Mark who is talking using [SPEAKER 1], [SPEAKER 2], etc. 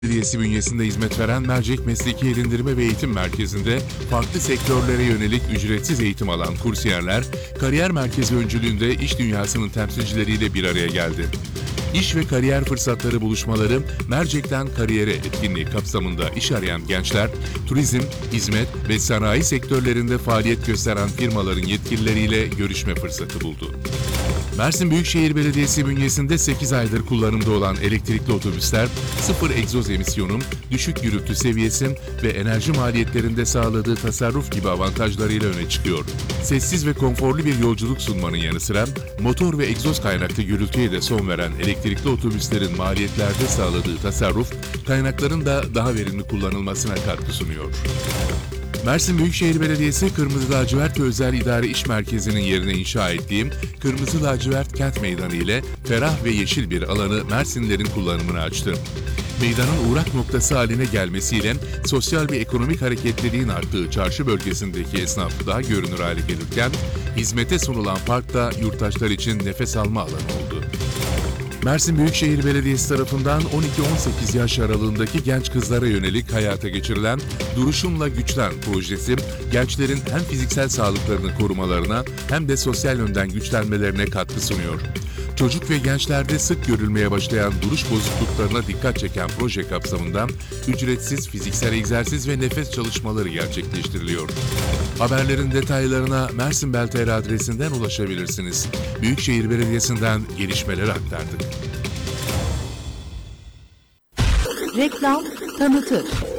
[SPEAKER 1] Belediyesi bünyesinde hizmet veren Mercek Mesleki Edindirme ve Eğitim Merkezi'nde farklı sektörlere yönelik ücretsiz eğitim alan kursiyerler, kariyer merkezi öncülüğünde iş dünyasının temsilcileriyle bir araya geldi. İş ve kariyer fırsatları buluşmaları, Mercek'ten kariyere etkinliği kapsamında iş arayan gençler, turizm, hizmet ve sanayi sektörlerinde faaliyet gösteren firmaların yetkilileriyle görüşme fırsatı buldu. Mersin Büyükşehir Belediyesi bünyesinde 8 aydır kullanımda olan elektrikli otobüsler, sıfır egzoz emisyonu, düşük gürültü seviyesi ve enerji maliyetlerinde sağladığı tasarruf gibi avantajlarıyla öne çıkıyor. Sessiz ve konforlu bir yolculuk sunmanın yanı sıra, motor ve egzoz kaynaklı gürültüye de son veren elektrikli otobüslerin maliyetlerde sağladığı tasarruf, kaynakların da daha verimli kullanılmasına katkı sunuyor. Mersin Büyükşehir Belediyesi Kırmızı Lacivert Özel İdare İş Merkezi'nin yerine inşa ettiği Kırmızı Lacivert Kent Meydanı ile ferah ve yeşil bir alanı Mersinlilerin kullanımına açtı. Meydanın uğrak noktası haline gelmesiyle sosyal ve ekonomik hareketliliğin arttığı çarşı bölgesindeki esnaf daha görünür hale gelirken, hizmete sunulan park da yurttaşlar için nefes alma alanı oldu. Mersin Büyükşehir Belediyesi tarafından 12-18 yaş aralığındaki genç kızlara yönelik hayata geçirilen Duruşumla Güçlen projesi, gençlerin hem fiziksel sağlıklarını korumalarına hem de sosyal yönden güçlenmelerine katkı sunuyor. Çocuk ve gençlerde sık görülmeye başlayan duruş bozukluklarına dikkat çeken proje kapsamında ücretsiz fiziksel egzersiz ve nefes çalışmaları gerçekleştiriliyor. Haberlerin detaylarına Mersin.Bel.tr adresinden ulaşabilirsiniz. Büyükşehir Belediyesi'nden gelişmeleri aktardık.
[SPEAKER 2] Reklam tanıtır.